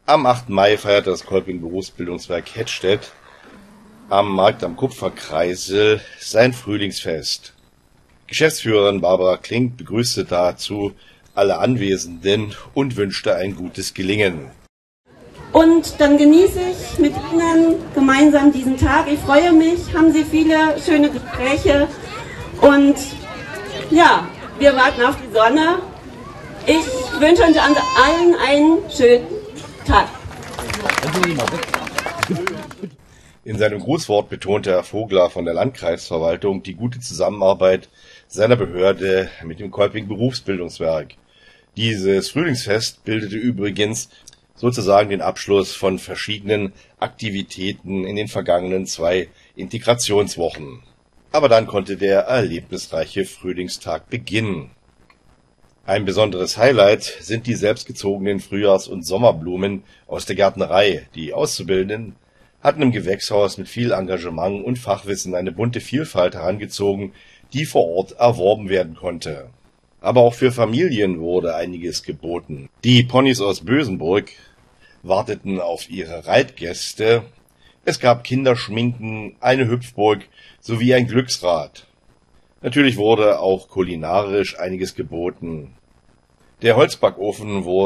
Am 8. Mai feierte das Kolping Berufsbildungswerk Hettstedt am Markt am Kupferkreisel sein Frühlingsfest. Geschäftsführerin Barbara Klink begrüßte dazu alle Anwesenden und wünschte ein gutes Gelingen. Und dann genieße ich mit Ihnen gemeinsam diesen Tag. Ich freue mich, haben Sie viele schöne Gespräche und ja, wir warten auf die Sonne. Ich wünsche uns allen einen schönen Tag. In seinem Grußwort betonte Herr Vogler von der Landkreisverwaltung die gute Zusammenarbeit seiner Behörde mit dem Kolping Berufsbildungswerk. Dieses Frühlingsfest bildete übrigens sozusagen den Abschluss von verschiedenen Aktivitäten in den vergangenen 2 Integrationswochen. Aber dann konnte der erlebnisreiche Frühlingstag beginnen. Ein besonderes Highlight sind die selbstgezogenen Frühjahrs- und Sommerblumen aus der Gärtnerei. Die Auszubildenden hatten im Gewächshaus mit viel Engagement und Fachwissen eine bunte Vielfalt herangezogen, die vor Ort erworben werden konnte. Aber auch für Familien wurde einiges geboten. Die Ponys aus Bösenburg warteten auf ihre Reitgäste. Es gab Kinderschminken, eine Hüpfburg sowie ein Glücksrad. Natürlich wurde auch kulinarisch einiges geboten. Der Holzbackofen wurde